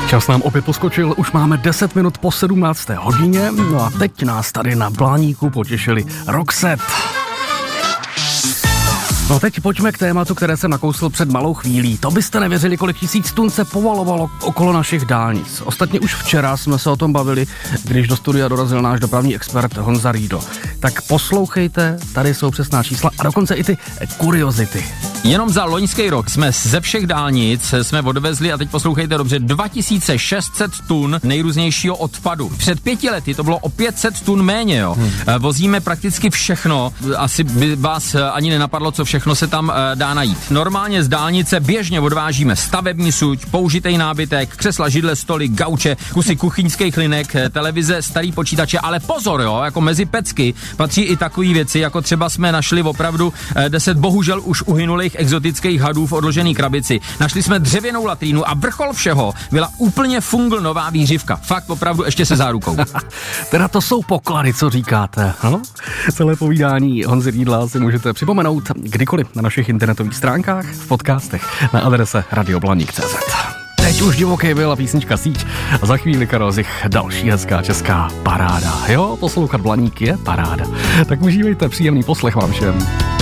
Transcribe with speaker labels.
Speaker 1: Čas nám opět poskočil, už máme 10 minut po 17. hodině, no a teď nás tady na Bláníku potěšili Roxette. No teď pojďme k tématu, které jsem nakousl před malou chvílí. To byste nevěřili, kolik tisíc tun se povalovalo okolo našich dálnic. Ostatně už včera jsme se o tom bavili, když do studia dorazil náš dopravní expert Honza Riedl. Tak poslouchejte, tady jsou přesná čísla a dokonce i ty kuriozity.
Speaker 2: Jenom za loňský rok jsme ze všech dálnic odvezli, a teď poslouchejte dobře, 2600 tun nejrůznějšího odpadu. Před 5 lety to bylo o 500 tun méně, jo. Vozíme prakticky všechno, asi by vás ani nenapadlo, co všechno se tam dá najít. Normálně z dálnice běžně odvážíme stavební suť, použitej nábytek, křesla, židle, stoly, gauče, kusy kuchyňských linek, televize, starý počítače, ale pozor, jo, jako mezi pecky patří i takové věci, jako třeba jsme našli opravdu 10 bohužel už uhynulých exotických hadů v odložený krabici. Našli jsme dřevěnou latrínu a vrchol všeho byla úplně fungl nová výřivka. Fakt opravdu ještě se zárukou.
Speaker 1: Teda to jsou poklady, co říkáte. No? Celé povídání Honzy Riedla si můžete připomenout kdykoliv na našich internetových stránkách, v podcastech na adrese radioblaník.cz. Teď už divoký byla písnička Síť a za chvíli, Karel Zich, další hezká česká paráda. Jo, poslouchat Blaník je paráda. Tak užívejte, příjemný poslech vám všem.